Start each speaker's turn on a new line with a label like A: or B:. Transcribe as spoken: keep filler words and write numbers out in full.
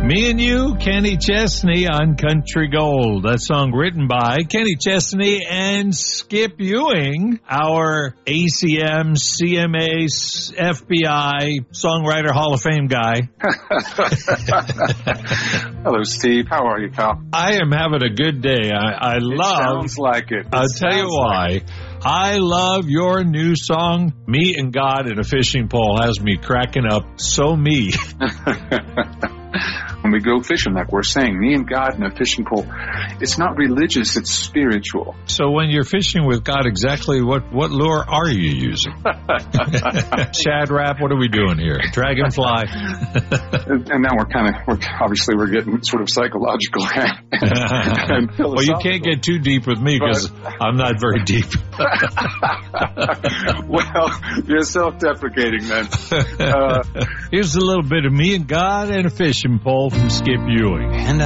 A: Me and You, Kenny Chesney on Country Gold. That song written by Kenny Chesney and Skip Ewing, our A C M, C M A, F B I, Songwriter Hall of Fame guy.
B: Hello, Steve. How are you, pal?
A: I am having a good day. I, I
B: it
A: love...
B: sounds like it. it
A: I'll tell you why.
B: Like
A: I love your new song, Me and God in a Fishing Pole, has me cracking up. So me.
B: When we go fishing, like we're saying, me and God in a fishing pole, it's not religious, it's spiritual.
A: So when you're fishing with God, exactly what, what lure are you using? Shad Rap, what are we doing here? Dragonfly?
B: And now we're kind of, we're, obviously we're getting sort of psychological and, and philosophical.
A: Well, you can't get too deep with me because I'm not very deep.
B: Well, you're self-deprecating then. Uh,
A: Here's a little bit of Me and God and a Fishing Pole from Skip Ewing.
C: And